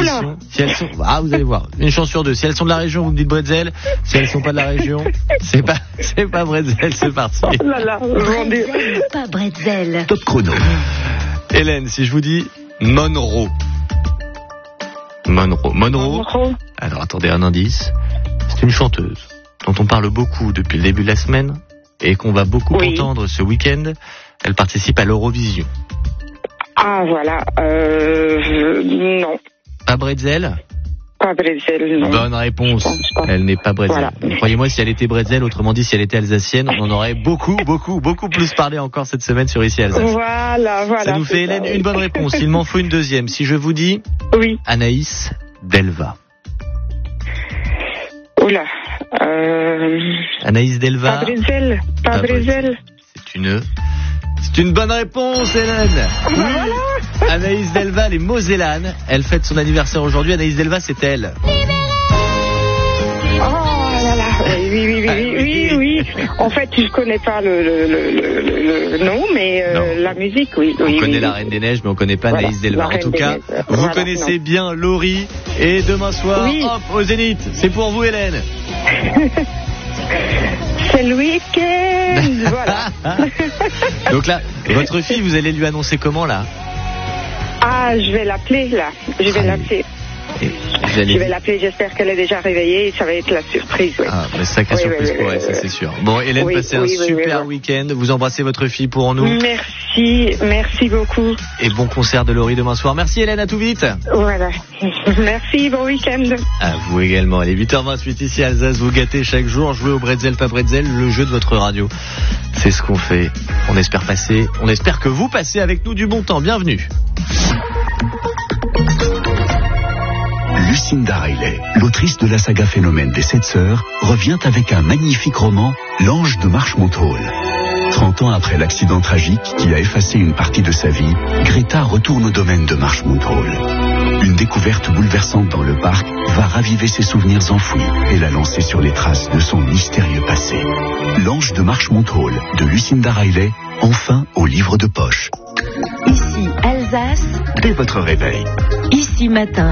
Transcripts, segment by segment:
propositions. Si elles sont, vous allez voir, une chance sur deux. Si elles sont de la région, vous me dites bretzel. Si elles sont pas de la région, c'est pas bretzel. C'est parti. Oh là là, Bretzel, pas bretzel. Top chrono. Hélène, si je vous dis Monroe. Alors attendez, un indice. C'est une chanteuse dont on parle beaucoup depuis le début de la semaine et qu'on va beaucoup entendre ce week-end. Elle participe à l'Eurovision. Ah voilà, non. Pas bretzel? Pas bretzel, non. Bonne réponse. Elle n'est pas bretzel. Voilà. Croyez-moi, si elle était bretzel, autrement dit, si elle était alsacienne, on en aurait beaucoup plus parlé encore cette semaine sur Ici Alsace. Voilà. Ça nous fait, Hélène, une bonne réponse. Il m'en faut une deuxième. Si je vous dis Anaïs Delva. Oula. Anaïs Delva. Pas bretzel. C'est une bonne réponse, Hélène. Oui. Anaïs Delva, elle est mosellane. Elle fête son anniversaire aujourd'hui. Anaïs Delva, c'est elle. Oh là là. Oui. En fait, je connais pas le nom, mais la musique, oui. On connaît la Reine des Neiges, mais on connaît pas Anaïs Delva. En tout cas, vous connaissez bien Laurie. Et demain soir, hop, au Zénith. C'est pour vous, Hélène. C'est le week-end, voilà. Donc là, votre fille, vous allez lui annoncer comment, là? Ah, je vais l'appeler, là. Je vais l'appeler, j'espère qu'elle est déjà réveillée et ça va être la surprise. Oui. Ah, mais sacrée surprise pour elle, ça c'est sûr. Bon, Hélène, passez un super week-end. Vous embrassez votre fille pour nous. Merci beaucoup. Et bon concert de Laurie demain soir. Merci Hélène, à tout vite. Voilà. Merci, bon week-end. À vous également. Allez, 8h28 ici à Alsace, vous gâtez chaque jour. Jouez au bretzel, pas bretzel, le jeu de votre radio. C'est ce qu'on fait. On espère que vous passez avec nous du bon temps. Bienvenue. Lucinda Riley, l'autrice de la saga Phénomène des 7 sœurs, revient avec un magnifique roman, L'Ange de Marchmont Hall. 30 ans après l'accident tragique qui a effacé une partie de sa vie, Greta retourne au domaine de Marchmont Hall. Une découverte bouleversante dans le parc va raviver ses souvenirs enfouis et la lancer sur les traces de son mystérieux passé. L'Ange de Marchmont Hall de Lucinda Riley, enfin au livre de poche. Ici Alsace. Dès votre réveil. Ici matin.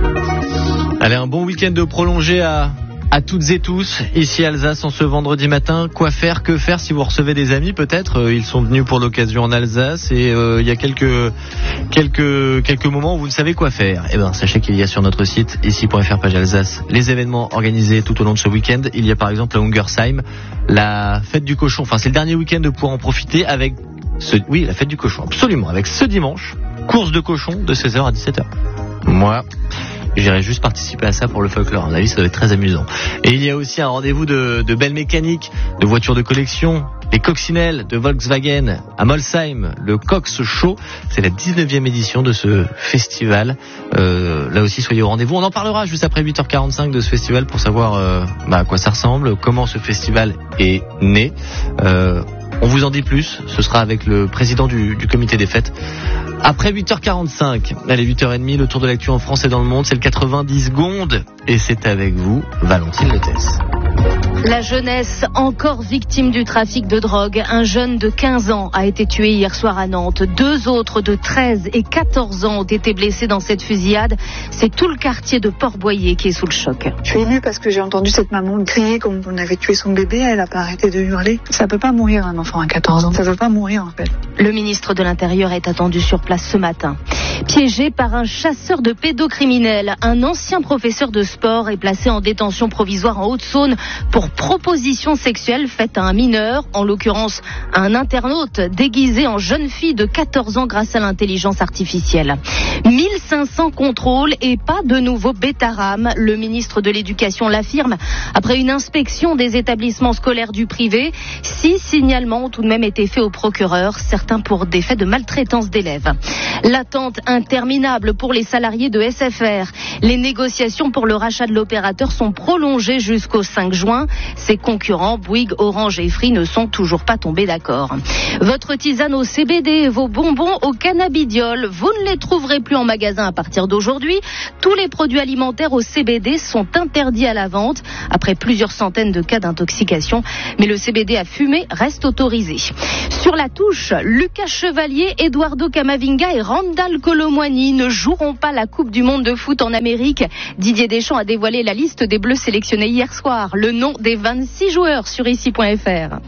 Allez, un bon week-end de prolongé à toutes et tous, ici Alsace, en ce vendredi matin. Quoi faire, que faire si vous recevez des amis, peut-être ils sont venus pour l'occasion en Alsace et il y a quelques moments où vous ne savez quoi faire. Eh ben, sachez qu'il y a sur notre site, ici.fr, page Alsace, les événements organisés tout au long de ce week-end. Il y a par exemple à Ungersheim, la fête du cochon. Enfin, c'est le dernier week-end pour en profiter avec la fête du cochon, absolument, avec ce dimanche, course de cochon de 16h à 17h. Moi, j'irai juste participer à ça pour le folklore. À mon avis, ça doit être très amusant. Et il y a aussi un rendez-vous de belles mécaniques, de voitures de collection, les coccinelles de Volkswagen à Molsheim, le Cox Show. C'est la 19e édition de ce festival. Là aussi, soyez au rendez-vous. On en parlera juste après 8h45 de ce festival pour savoir à quoi ça ressemble, comment ce festival est né. On vous en dit plus, ce sera avec le président du comité des fêtes. Après 8h45, allez, 8h30, le tour de l'actu en France et dans le monde, c'est le 90 secondes. Et c'est avec vous, Valentine Lettès. La jeunesse encore victime du trafic de drogue. Un jeune de 15 ans a été tué hier soir à Nantes. 2 autres de 13 et 14 ans ont été blessés dans cette fusillade. C'est tout le quartier de Port-Boyer qui est sous le choc. Je suis émue parce que j'ai entendu cette maman crier comme on avait tué son bébé. Elle n'a pas arrêté de hurler. Ça peut pas mourir un enfant à 14 ans. Ça peut pas mourir en fait. Le ministre de l'Intérieur est attendu sur place ce matin. Piégé par un chasseur de pédocriminels, un ancien professeur de sport est placé en détention provisoire en Haute-Saône pour proposition sexuelle faite à un mineur, en l'occurrence un internaute déguisé en jeune fille de 14 ans grâce à l'intelligence artificielle. 1500 contrôles et pas de nouveau bêta-ram. Le ministre de l'Éducation l'affirme après une inspection des établissements scolaires du privé. 6 signalements ont tout de même été faits au procureur, certains pour des faits de maltraitance d'élèves. L'attente interminable pour les salariés de SFR. Les négociations pour le rachat de l'opérateur sont prolongées jusqu'au 5 juin. Ses concurrents, Bouygues, Orange et Free, ne sont toujours pas tombés d'accord. Votre tisane au CBD, vos bonbons au cannabidiol, vous ne les trouverez plus en magasin à partir d'aujourd'hui. Tous les produits alimentaires au CBD sont interdits à la vente après plusieurs centaines de cas d'intoxication. Mais le CBD à fumer reste autorisé. Sur la touche, Lucas Chevalier, Eduardo Camavinga et Randal Kolo Muani ne joueront pas la Coupe du Monde de foot en Amérique. Didier Deschamps a dévoilé la liste des Bleus sélectionnés hier soir. Le nom des 26 joueurs sur ici.fr.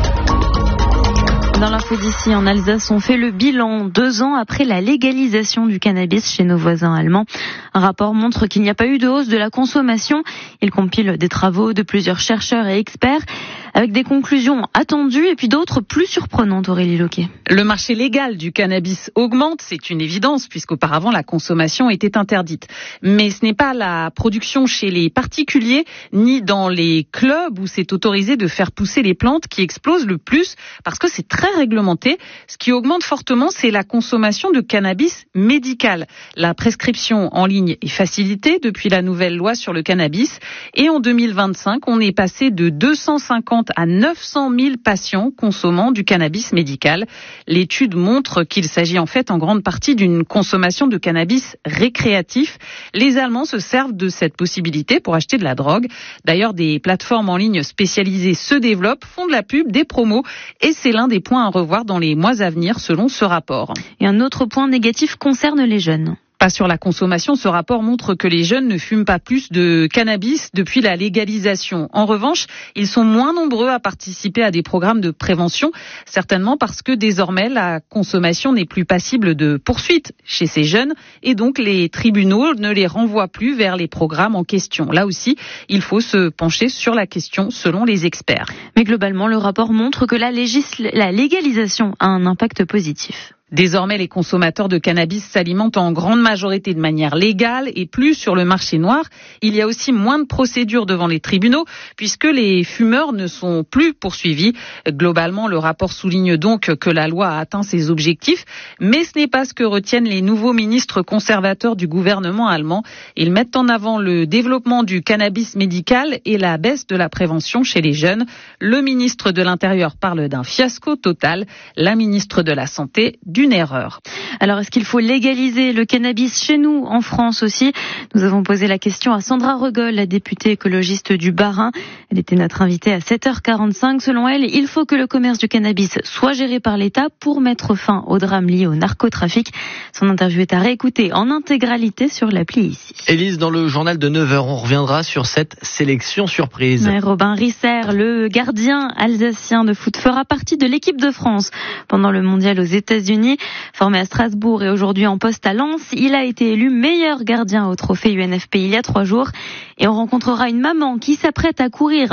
Dans l'info d'ici, en Alsace, on fait le bilan 2 ans après la légalisation du cannabis chez nos voisins allemands. Un rapport montre qu'il n'y a pas eu de hausse de la consommation. Il compile des travaux de plusieurs chercheurs et experts avec des conclusions attendues et puis d'autres plus surprenantes, Aurélie Loquet. Le marché légal du cannabis augmente, c'est une évidence puisqu'auparavant la consommation était interdite. Mais ce n'est pas la production chez les particuliers ni dans les clubs où c'est autorisé de faire pousser les plantes qui explose le plus parce que c'est très réglementé. Ce qui augmente fortement, c'est la consommation de cannabis médical. La prescription en ligne est facilitée depuis la nouvelle loi sur le cannabis et en 2025, on est passé de 250 à 900 000 patients consommant du cannabis médical. L'étude montre qu'il s'agit en fait en grande partie d'une consommation de cannabis récréatif. Les Allemands se servent de cette possibilité pour acheter de la drogue. D'ailleurs, des plateformes en ligne spécialisées se développent, font de la pub, des promos et c'est l'un des points à revoir dans les mois à venir selon ce rapport. Et un autre point négatif concerne les jeunes. Pas sur la consommation, ce rapport montre que les jeunes ne fument pas plus de cannabis depuis la légalisation. En revanche, ils sont moins nombreux à participer à des programmes de prévention, certainement parce que désormais la consommation n'est plus passible de poursuite chez ces jeunes et donc les tribunaux ne les renvoient plus vers les programmes en question. Là aussi, il faut se pencher sur la question selon les experts. Mais globalement, le rapport montre que la légalisation a un impact positif. Désormais, les consommateurs de cannabis s'alimentent en grande majorité de manière légale et plus sur le marché noir. Il y a aussi moins de procédures devant les tribunaux puisque les fumeurs ne sont plus poursuivis. Globalement, le rapport souligne donc que la loi a atteint ses objectifs, mais ce n'est pas ce que retiennent les nouveaux ministres conservateurs du gouvernement allemand. Ils mettent en avant le développement du cannabis médical et la baisse de la prévention chez les jeunes. Le ministre de l'Intérieur parle d'un fiasco total. La ministre de la Santé d'une erreur. Alors, est-ce qu'il faut légaliser le cannabis chez nous, en France aussi? Nous avons posé la question à Sandra Regol, la députée écologiste du Bas-Rhin. Elle était notre invitée à 7h45. Selon elle, il faut que le commerce du cannabis soit géré par l'État pour mettre fin au drame lié au narcotrafic. Son interview est à réécouter en intégralité sur l'appli ici. Élise, dans le journal de 9h, on reviendra sur cette sélection surprise. Ouais, Robin Risser, le gardien alsacien de foot, fera partie de l'équipe de France pendant le mondial aux États-Unis. Formé à Strasbourg et aujourd'hui en poste à Lens, il a été élu meilleur gardien au trophée UNFP il y a 3 jours. Et on rencontrera une maman qui s'apprête à courir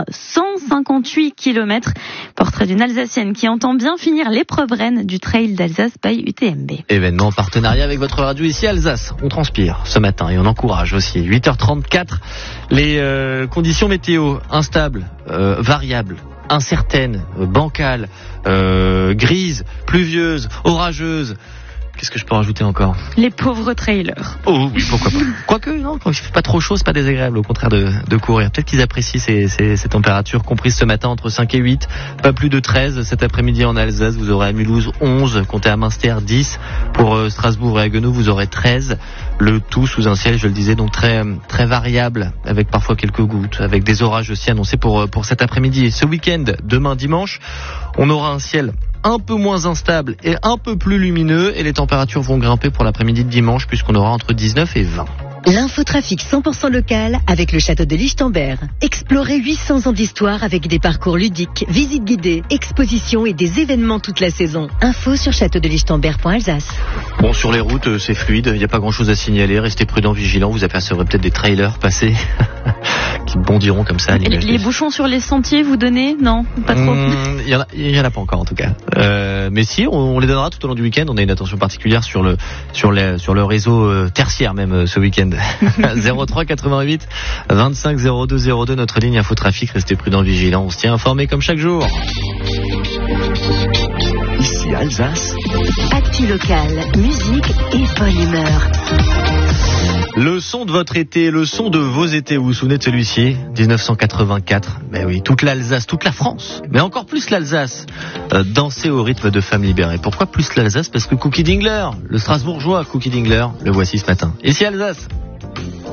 158 km. Portrait d'une Alsacienne qui entend bien finir l'épreuve reine du Trail d'Alsace by UTMB. Événement en partenariat avec votre radio ici Alsace. On transpire ce matin et on encourage aussi. 8h34, les conditions météo instables, variables, incertaines, bancales, grises, pluvieuses, orageuses. Qu'est-ce que je peux rajouter encore? Les pauvres trailers. Oh oui, pourquoi pas. Quoique, non, quand il fait pas trop chaud, c'est pas désagréable, au contraire de courir. Peut-être qu'ils apprécient ces températures comprises ce matin entre 5 et 8. Pas plus de 13 cet après-midi en Alsace. Vous aurez à Mulhouse 11, comptez à Münster 10. Pour Strasbourg et Haguenau, vous aurez 13. Le tout sous un ciel, je le disais, donc très variable, avec parfois quelques gouttes, avec des orages aussi annoncés pour cet après-midi. Et ce week-end, demain dimanche, on aura un ciel un peu moins instable et un peu plus lumineux et les températures vont grimper pour l'après-midi de dimanche puisqu'on aura entre 19 et 20. L'infotrafic 100% local avec le château de Lichtenberg. Explorez 800 ans d'histoire avec des parcours ludiques, visites guidées, expositions et des événements toute la saison. Info sur châteaudelichtenberg.alsace. Bon, sur les routes, c'est fluide, il n'y a pas grand-chose à signaler. Restez prudents, vigilants, vous apercevrez peut-être des trailers passer qui bondiront comme ça. Les bouchons sur les sentiers, vous donnez? Non, pas trop. Il y en a pas encore en tout cas. Mais si, on les donnera tout au long du week-end. On a une attention particulière sur le réseau tertiaire même ce week-end. 03 88 25 02 02, notre ligne Infotrafic. Restez prudents, vigilants. On se tient informé comme chaque jour. Ici Alsace. Actu locale, musique et bonne humeur. Le son de votre été, le son de vos étés, vous vous souvenez de celui-ci, 1984. Ben oui, toute l'Alsace, toute la France, mais encore plus l'Alsace, dansait au rythme de Femmes libérées. Pourquoi plus l'Alsace? Parce que Cookie Dingler, le Strasbourgeois Cookie Dingler, le voici ce matin. Ici Alsace.